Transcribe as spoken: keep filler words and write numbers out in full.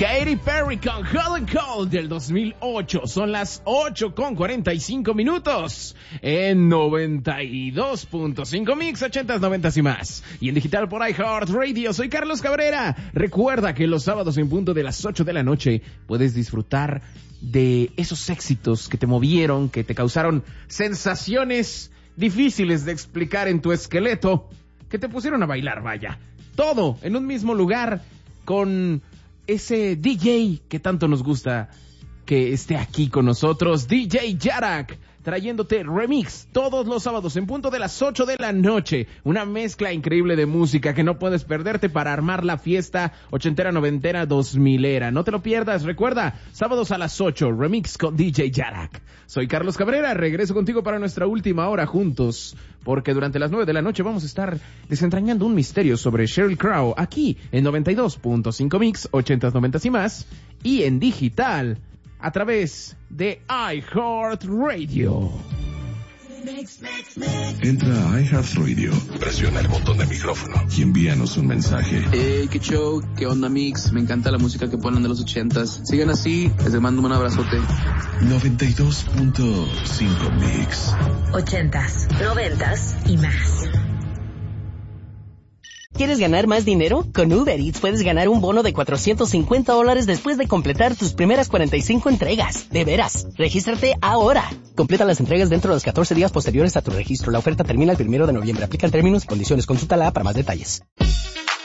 Katy Perry con Hot and Cold del dos mil ocho. Son las ocho con cuarenta y cinco minutos en noventa y dos punto cinco Mix, ochentas, noventas y más. Y en digital por iHeartRadio. Soy Carlos Cabrera. Recuerda que los sábados en punto de las ocho de la noche puedes disfrutar de esos éxitos que te movieron, que te causaron sensaciones difíciles de explicar en tu esqueleto, que te pusieron a bailar, vaya. Todo en un mismo lugar con ese D J que tanto nos gusta que esté aquí con nosotros, D J Yarak, trayéndote remix todos los sábados en punto de las ocho de la noche. Una mezcla increíble de música que no puedes perderte para armar la fiesta ochentera, noventera, dos milera. No te lo pierdas, recuerda, sábados a las ocho, remix con D J Yarak. Soy Carlos Cabrera, regreso contigo para nuestra última hora juntos, porque durante las nueve de la noche vamos a estar desentrañando un misterio sobre Sheryl Crow, aquí en noventa y dos punto cinco Mix, ochentas, noventas y más, y en digital, a través de iHeartRadio. Entra a iHeartRadio, presiona el botón de micrófono y envíanos un mensaje. Hey, qué show, qué onda Mix, me encanta la música que ponen de los ochentas. Sigan así, les mando un abrazote. noventa y dos punto cinco Mix. Ochentas, noventas y más. ¿Quieres ganar más dinero? Con Uber Eats puedes ganar un bono de cuatrocientos cincuenta dólares después de completar tus primeras cuarenta y cinco entregas. De veras, regístrate ahora. Completa las entregas dentro de los catorce días posteriores a tu registro. La oferta termina el primero de noviembre. Aplican términos y condiciones. Consulta la app para más detalles.